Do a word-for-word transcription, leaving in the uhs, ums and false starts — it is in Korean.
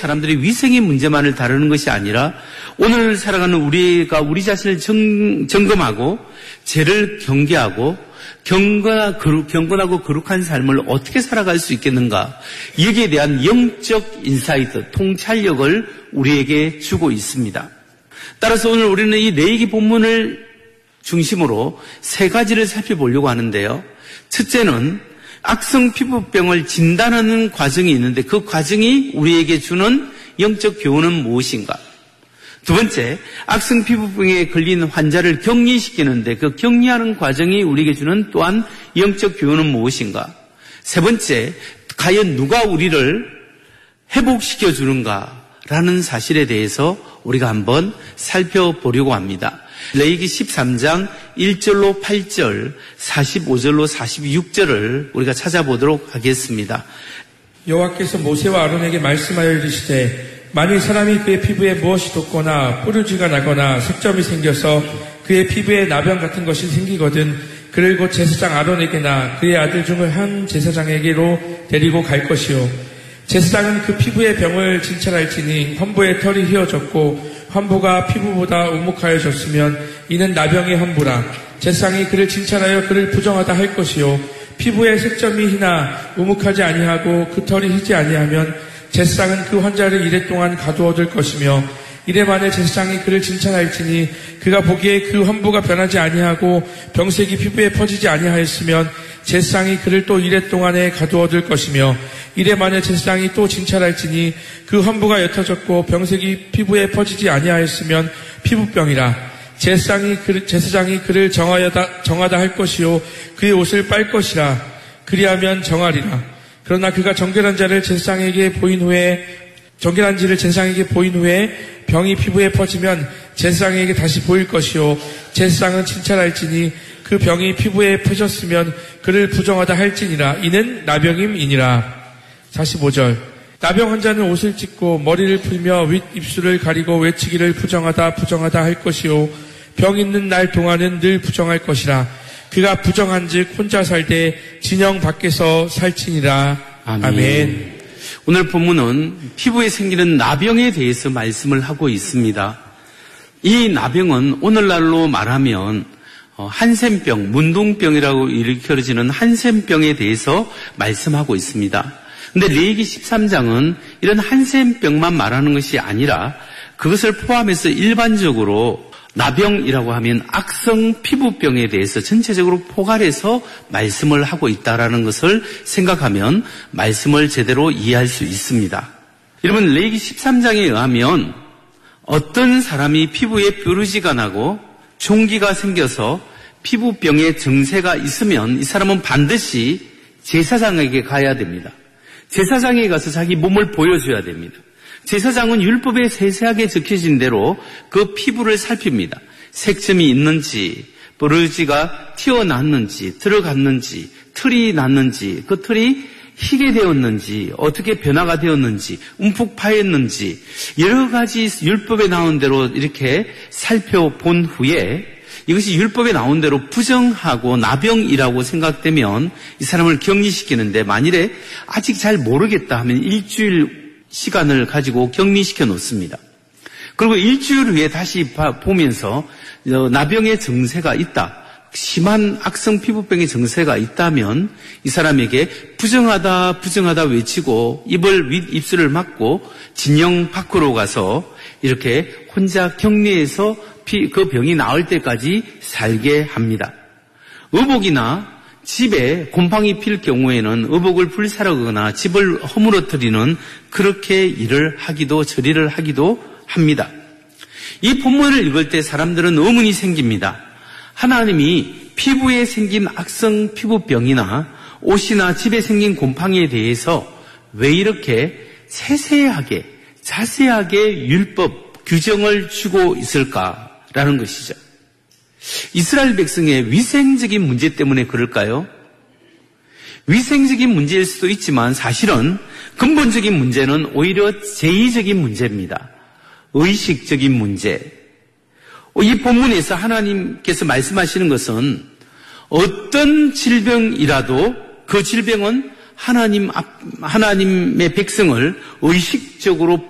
사람들의 위생의 문제만을 다루는 것이 아니라 오늘 살아가는 우리가 우리 자신을 정, 점검하고 죄를 경계하고 경건하, 거룩, 경건하고 거룩한 삶을 어떻게 살아갈 수 있겠는가, 여기에 대한 영적 인사이트, 통찰력을 우리에게 주고 있습니다. 따라서 오늘 우리는 이 레위기 본문을 중심으로 세 가지를 살펴보려고 하는데요. 첫째는 악성 피부병을 진단하는 과정이 있는데 그 과정이 우리에게 주는 영적 교훈은 무엇인가? 두 번째, 악성 피부병에 걸린 환자를 격리시키는데 그 격리하는 과정이 우리에게 주는 또한 영적 교훈은 무엇인가? 세 번째, 과연 누가 우리를 회복시켜 주는가라는 사실에 대해서 우리가 한번 살펴보려고 합니다. 레위기 십삼 장 일 절로 팔 절, 사십오 절로 사십육 절을 우리가 찾아보도록 하겠습니다. 여호와께서 모세와 아론에게 말씀하여 이르시되 만일 사람이 그의 피부에 무엇이 돋거나 뽀르지가 나거나 색점이 생겨서 그의 피부에 나병 같은 것이 생기거든 그를 곧 제사장 아론에게나 그의 아들 중의 한 제사장에게로 데리고 갈 것이요 제사장은 그 피부의 병을 진찰할지니 환부의 털이 휘어졌고 환부가 피부보다 오목하여졌으면 이는 나병의 환부라. 제사장이 그를 진찰하여 그를 부정하다 할 것이요 피부의 색점이 희나 우묵하지 아니하고 그 털이 희지 아니하면 제사장은 그 환자를 이래 동안 가두어둘 것이며 이래 만에 제사장이 그를 진찰할지니 그가 보기에 그 환부가 변하지 아니하고 병색이 피부에 퍼지지 아니하였으면 제사장이 그를 또 이래 동안에 가두어둘 것이며 이래 만에 제사장이 또 진찰할지니 그 환부가 옅어졌고 병색이 피부에 퍼지지 아니하였으면 피부병이라. 제사장이 그를, 제사장이 그를 정하여다, 정하다 할 것이요 그의 옷을 빨 것이라. 그리하면 정하리라. 그러나 그가 정결한 자를 제사장에게 보인 후에 정결한 지를 제사장에게 보인 후에 병이 피부에 퍼지면 제사장에게 다시 보일 것이요 제사장은 진찰할지니 그 병이 피부에 퍼졌으면 그를 부정하다 할지니라. 이는 나병임이니라. 사십오 절. 나병 환자는 옷을 찢고 머리를 풀며 윗 입술을 가리고 외치기를 부정하다 부정하다 할 것이요 병 있는 날 동안은 늘 부정할 것이라. 그가 부정한즉 혼자 살되 진영 밖에서 살지니라. 아멘. 아멘. 오늘 본문은 피부에 생기는 나병에 대해서 말씀을 하고 있습니다. 이 나병은 오늘날로 말하면 한센병, 문둥병이라고 일컬어지는 한센병에 대해서 말씀하고 있습니다. 그런데 레위기 십삼 장은 이런 한센병만 말하는 것이 아니라 그것을 포함해서 일반적으로 나병이라고 하면 악성 피부병에 대해서 전체적으로 포괄해서 말씀을 하고 있다는 것을 생각하면 말씀을 제대로 이해할 수 있습니다. 여러분, 레위기 십삼 장에 의하면 어떤 사람이 피부에 뾰루지가 나고 종기가 생겨서 피부병의 증세가 있으면 이 사람은 반드시 제사장에게 가야 됩니다. 제사장에 가서 자기 몸을 보여줘야 됩니다. 제사장은 율법에 세세하게 적혀진 대로 그 피부를 살핍니다. 색점이 있는지, 뾰루지가 튀어났는지, 들어갔는지, 틀이 났는지, 그 틀이 희게 되었는지, 어떻게 변화가 되었는지, 움푹 파였는지 여러 가지 율법에 나온 대로 이렇게 살펴본 후에 이것이 율법에 나온 대로 부정하고 나병이라고 생각되면 이 사람을 격리시키는데, 만일에 아직 잘 모르겠다 하면 일주일 시간을 가지고 격리시켜 놓습니다. 그리고 일주일 후에 다시 보면서 나병의 증세가 있다, 심한 악성 피부병의 증세가 있다면 이 사람에게 부정하다 부정하다 외치고 입을 윗 입술을 막고 진영 밖으로 가서 이렇게 혼자 격리해서 그 병이 나을 때까지 살게 합니다. 의복이나 집에 곰팡이 필 경우에는 의복을 불살하거나 집을 허물어뜨리는 그렇게 일을 하기도 처리를 하기도 합니다. 이 본문을 읽을 때 사람들은 의문이 생깁니다. 하나님이 피부에 생긴 악성 피부병이나 옷이나 집에 생긴 곰팡이에 대해서 왜 이렇게 세세하게 자세하게 율법 규정을 주고 있을까라는 것이죠. 이스라엘 백성의 위생적인 문제 때문에 그럴까요? 위생적인 문제일 수도 있지만 사실은 근본적인 문제는 오히려 제의적인 문제입니다. 의식적인 문제. 이 본문에서 하나님께서 말씀하시는 것은 어떤 질병이라도 그 질병은 하나님 앞, 하나님의 백성을 의식적으로